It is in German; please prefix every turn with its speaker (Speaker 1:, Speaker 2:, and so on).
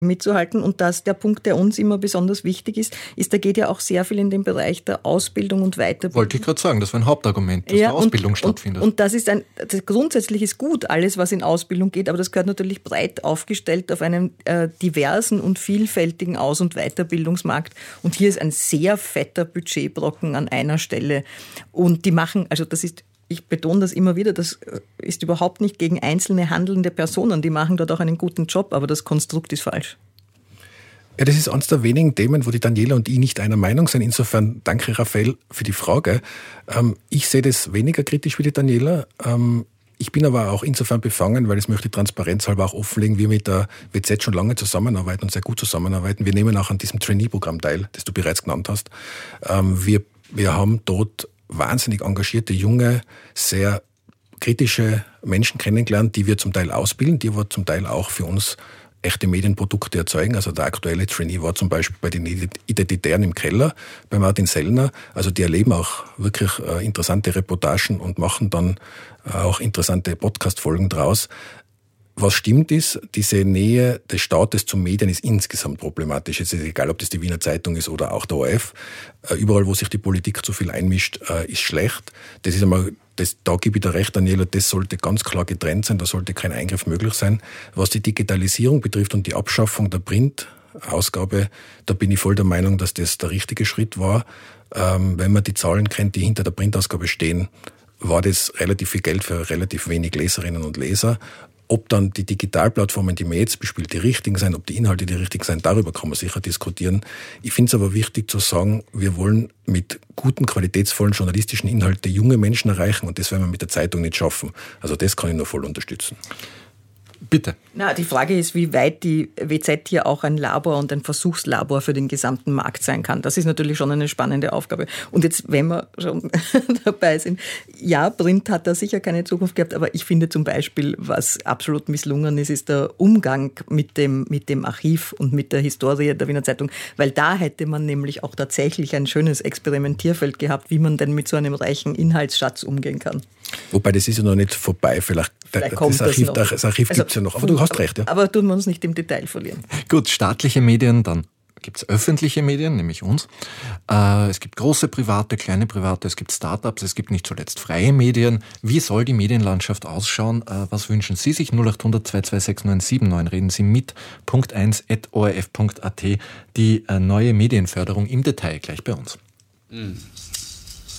Speaker 1: mitzuhalten. Und der Punkt, der uns immer besonders wichtig ist, da geht ja auch sehr viel in den Bereich der Ausbildung und Weiterbildung.
Speaker 2: Wollte ich gerade sagen, das war ein Hauptargument, dass da Ausbildung stattfindet.
Speaker 1: Und das grundsätzlich ist gut, alles, was in Ausbildung geht, aber das gehört natürlich breit aufgestellt auf einem diversen und vielfältigen Aus- und Weiterbildungsmarkt. Und hier ist ein sehr fetter Budgetbrocken an einer Stelle. Und die machen, ich betone das immer wieder, das ist überhaupt nicht gegen einzelne handelnde Personen. Die machen dort auch einen guten Job, aber das Konstrukt ist falsch.
Speaker 3: Ja, das ist eines der wenigen Themen, wo die Daniela und ich nicht einer Meinung sind. Insofern danke, Raphael, für die Frage. Ich sehe das weniger kritisch wie die Daniela. Ich bin aber auch insofern befangen, weil das möchte ich transparenzhalber auch offenlegen, wir mit der WZ schon lange zusammenarbeiten und sehr gut zusammenarbeiten. Wir nehmen auch an diesem Trainee-Programm teil, das du bereits genannt hast. Wir haben dort wahnsinnig engagierte, junge, sehr kritische Menschen kennengelernt, die wir zum Teil ausbilden, die aber zum Teil auch für uns echte Medienprodukte erzeugen. Also der aktuelle Trainee war zum Beispiel bei den Identitären im Keller, bei Martin Sellner. Also die erleben auch wirklich interessante Reportagen und machen dann auch interessante Podcast-Folgen draus. Was stimmt ist, diese Nähe des Staates zu Medien ist insgesamt problematisch. Es ist egal, ob das die Wiener Zeitung ist oder auch der ORF. Überall, wo sich die Politik zu viel einmischt, ist schlecht. Das ist einmal, da gebe ich dir recht, Daniela, das sollte ganz klar getrennt sein, da sollte kein Eingriff möglich sein. Was die Digitalisierung betrifft und die Abschaffung der Printausgabe, da bin ich voll der Meinung, dass das der richtige Schritt war. Wenn man die Zahlen kennt, die hinter der Printausgabe stehen, war das relativ viel Geld für relativ wenig Leserinnen und Leser. Ob dann die Digitalplattformen, die man jetzt bespielt, die richtigen sein, ob die Inhalte die richtigen sein, darüber kann man sicher diskutieren. Ich finde es aber wichtig zu sagen, wir wollen mit guten, qualitätsvollen journalistischen Inhalten junge Menschen erreichen und das werden wir mit der Zeitung nicht schaffen. Also das kann ich nur voll unterstützen.
Speaker 2: Bitte.
Speaker 1: Na, die Frage ist, wie weit die WZ hier auch ein Labor und ein Versuchslabor für den gesamten Markt sein kann. Das ist natürlich schon eine spannende Aufgabe. Und jetzt, wenn wir schon dabei sind, ja, Print hat da sicher keine Zukunft gehabt, aber ich finde zum Beispiel, was absolut misslungen ist der Umgang mit dem Archiv und mit der Historie der Wiener Zeitung, weil da hätte man nämlich auch tatsächlich ein schönes Experimentierfeld gehabt, wie man denn mit so einem reichen Inhaltsschatz umgehen kann.
Speaker 3: Wobei, das ist ja noch nicht vorbei. Vielleicht das Archiv gibt es ja noch. Aber du hast recht. Ja.
Speaker 1: Aber tun wir uns nicht im Detail verlieren.
Speaker 2: Gut, staatliche Medien, dann gibt es öffentliche Medien, nämlich uns. Es gibt große private, kleine private, es gibt Startups, es gibt nicht zuletzt freie Medien. Wie soll die Medienlandschaft ausschauen? Was wünschen Sie sich? 0800 226 979. Reden Sie mit. .1@orf.at. Die neue Medienförderung im Detail gleich bei uns.